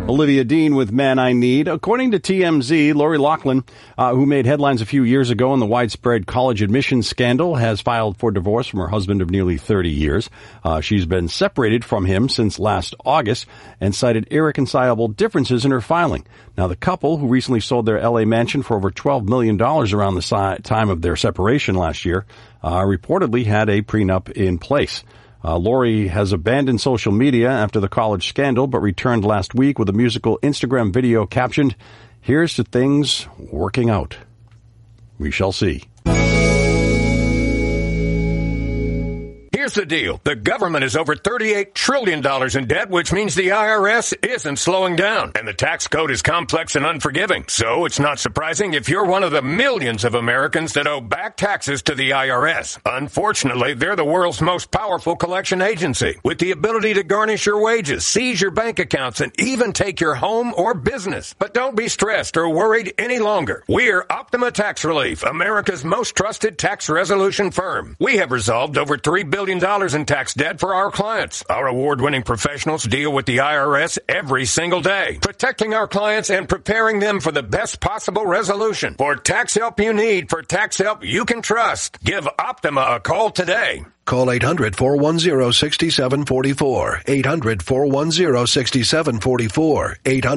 Olivia Dean with Man I Need. According to TMZ, Lori Loughlin, who made headlines a few years ago in the widespread college admissions scandal, has filed for divorce from her husband of nearly 30 years. She's been separated from him since last August and cited irreconcilable differences in her filing. Now, the couple, who recently sold their L.A. mansion for over $12 million around the time of their separation last year, reportedly had a prenup in place. Lori has abandoned social media after the college scandal, but returned last week with a musical Instagram video captioned, "Here's to things working out." We shall see. Here's the deal. The government is over $38 trillion in debt, which means the IRS isn't slowing down. And the tax code is complex and unforgiving. So it's not surprising if you're one of the millions of Americans that owe back taxes to the IRS. Unfortunately, they're the world's most powerful collection agency, with the ability to garnish your wages, seize your bank accounts, and even take your home or business. But don't be stressed or worried any longer. We're Optima Tax Relief, America's most trusted tax resolution firm. We have resolved over $3 billion in tax debt for our clients. Our award-winning professionals deal with the IRS every single day, protecting our clients and preparing them for the best possible resolution. For tax help you need, for tax help you can trust, give Optima a call today. Call 800-410-6744. 800-410-6744.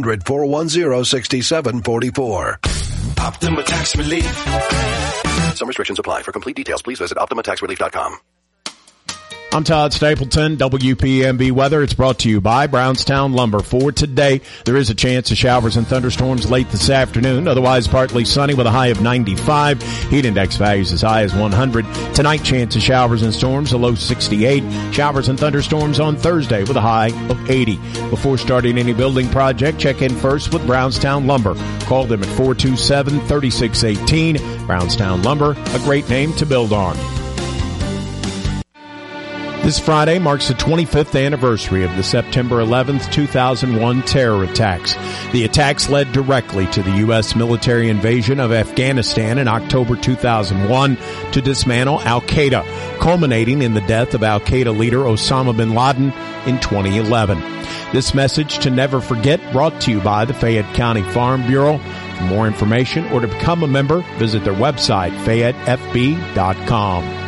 800-410-6744. Optima Tax Relief. Some restrictions apply. For complete details, please visit OptimaTaxRelief.com. I'm Todd Stapleton, WPMB Weather. It's brought to you by Brownstown Lumber. For today, there is a chance of showers and thunderstorms late this afternoon. Otherwise, partly sunny with a high of 95. Heat index values as high as 100. Tonight, chance of showers and storms, a low 68. Showers and thunderstorms on Thursday with a high of 80. Before starting any building project, check in first with Brownstown Lumber. Call them at 427-3618. Brownstown Lumber, a great name to build on. This Friday marks the 25th anniversary of the September 11th, 2001 terror attacks. The attacks led directly to the U.S. military invasion of Afghanistan in October 2001 to dismantle al-Qaeda, culminating in the death of al-Qaeda leader Osama bin Laden in 2011. This message to never forget brought to you by the Fayette County Farm Bureau. For more information or to become a member, visit their website, FayetteFB.com.